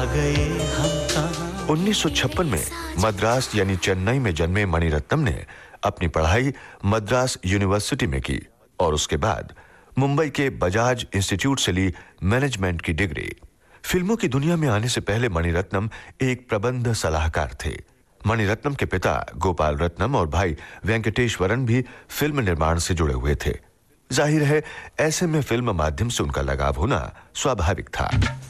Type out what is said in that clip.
गए हम कहां। 1956 में मद्रास यानी चेन्नई में जन्मे मणिरत्नम ने अपनी पढ़ाई मद्रास यूनिवर्सिटी में की और उसके बाद मुंबई के बजाज इंस्टीट्यूट से ली मैनेजमेंट की डिग्री। फिल्मों की दुनिया में आने से पहले मणिरत्नम एक प्रबंध सलाहकार थे। मणिरत्नम के पिता गोपाल रत्नम और भाई वेंकटेश्वरन भी फिल्म निर्माण से जुड़े हुए थे। जाहिर है ऐसे में फिल्म माध्यम से उनका लगाव होना स्वाभाविक था।